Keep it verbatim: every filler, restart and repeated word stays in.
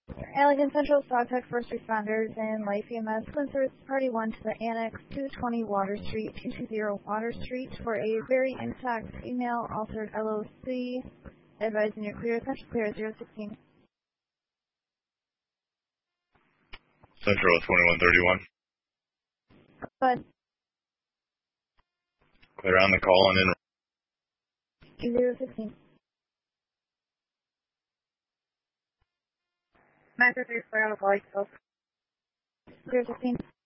Allegan Central, SawTech First Responders, and Life E M S. Service Party one to the Annex, two twenty Water Street, two two zero Water Street, for a very intact female altered L O C. Advising you're clear. Central clear, zero sixteen. Central twenty-one thirty-one. But clear on the call and in. zero sixteen. Macro three square out of light, zero sixteen.